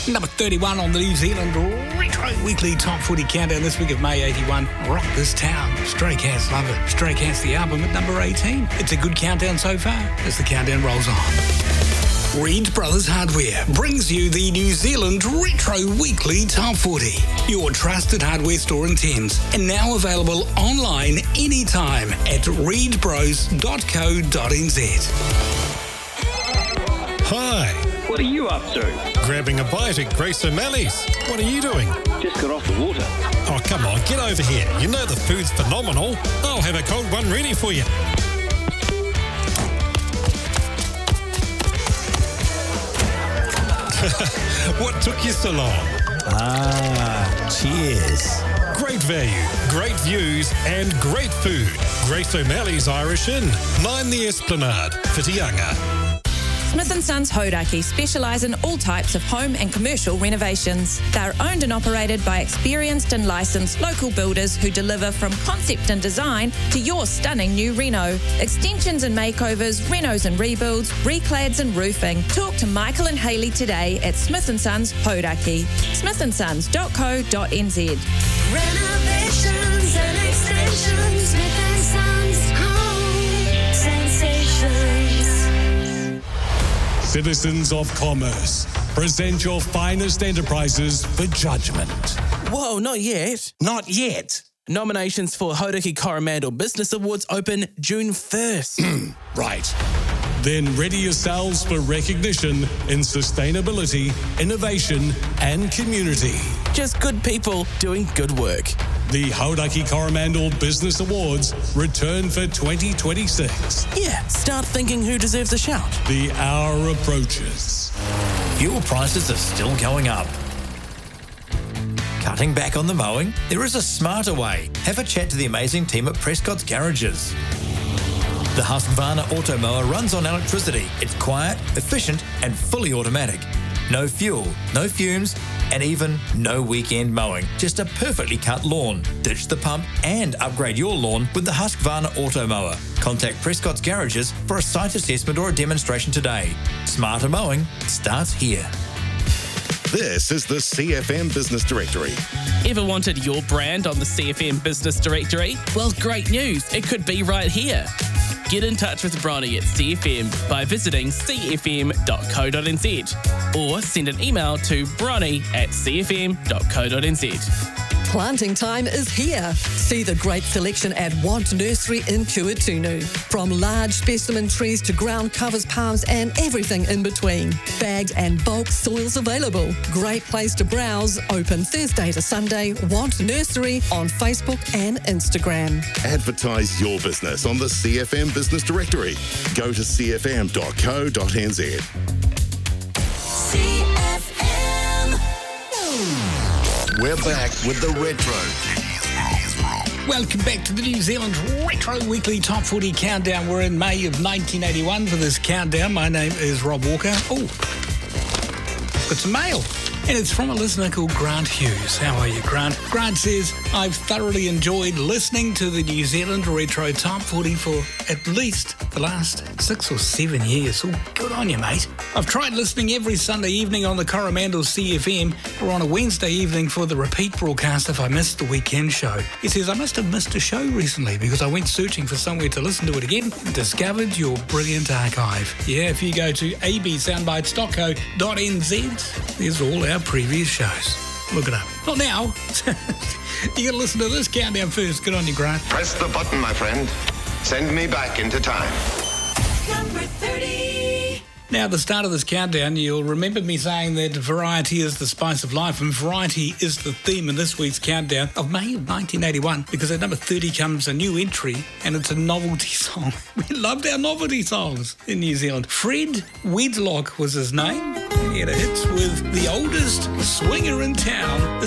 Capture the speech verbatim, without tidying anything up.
Number thirty-one on the New Zealand Retro Weekly Top forty Countdown this week of May eighty-one. Rock This Town. Stray Cats love it. Stray Cats the album at number eighteen. It's a good countdown so far as the countdown rolls on. Reed Brothers Hardware brings you the New Zealand Retro Weekly Top forty. Your trusted hardware store in Thames. And now available online anytime at reed bros dot co dot n z. Hi. What are you up to? Grabbing a bite at Grace O'Malley's. What are you doing? Just got off the water. Oh, come on, get over here. You know the food's phenomenal. I'll have a cold one ready for you. What took you so long? Ah, cheers. Great value, great views, and great food. Grace O'Malley's Irish Inn, nine the Esplanade, Whitianga. Smith and Sons Hodaki specialise in all types of home and commercial renovations. They're owned and operated by experienced and licensed local builders who deliver from concept and design to your stunning new reno. Extensions and makeovers, renos and rebuilds, reclads and roofing. Talk to Michael and Hayley today at Smith and Sons Hodaki. smith and sons dot co dot n z. Renovations and extensions, Smith and Sons Home Sensations. Citizens of Commerce, present your finest enterprises for judgment. Whoa, not yet. Not yet. Nominations for Hodaki Coromandel Business Awards open June first. Right. Then ready yourselves for recognition in sustainability, innovation, and community. Just good people doing good work. The Hodaki Coromandel Business Awards return for twenty twenty-six. Yeah, start thinking who deserves a shout. The hour approaches. Fuel prices are still going up. Cutting back on the mowing? There is a smarter way. Have a chat to the amazing team at Prescott's Garages. The Husqvarna Auto Mower runs on electricity. It's quiet, efficient, and fully automatic. No fuel, no fumes, and even no weekend mowing. Just a perfectly cut lawn. Ditch the pump and upgrade your lawn with the Husqvarna Auto Mower. Contact Prescott's Garages for a site assessment or a demonstration today. Smarter mowing starts here. This is the C F M Business Directory. Ever wanted your brand on the C F M Business Directory? Well, great news. It could be right here. Get in touch with Bronny at C F M by visiting c f m dot co dot n z or send an email to bronny at c f m dot co dot n z. Planting time is here. See the great selection at Want Nursery in Kuatunu. From large specimen trees to ground covers, palms and everything in between. Bagged and bulk soils available. Great place to browse. Open Thursday to Sunday. Want Nursery on Facebook and Instagram. Advertise your business on the C F M Business Directory. Go to c f m dot co dot n z. C F M. We're back with the Retro. Welcome back to the New Zealand Retro Weekly Top forty Countdown. We're in May of nineteen eighty-one for this countdown. My name is Rob Walker. Oh, got some mail. And it's from a listener called Grant Hughes. How are you, Grant? Grant says, I've thoroughly enjoyed listening to the New Zealand Retro Top forty for at least the last six or seven years. Oh, good on you, mate. I've tried listening every Sunday evening on the Coromandel C F M or on a Wednesday evening for the repeat broadcast if I missed the weekend show. He says, I must have missed a show recently because I went searching for somewhere to listen to it again and discovered your brilliant archive. Yeah, if you go to a b soundbites dot co dot n z, there's all our previous shows. Look it up. Not now. You got to listen to this countdown first. Good on you, Grant. Press the button, my friend. Send me back into time. Number thirty. Now, at the start of this countdown, you'll remember me saying that variety is the spice of life, and variety is the theme in this week's countdown of May of nineteen eighty-one, because at number thirty comes a new entry, and it's a novelty song. We loved our novelty songs in New Zealand. Fred Wedlock was his name. He had hits with The Oldest Swinger in Town.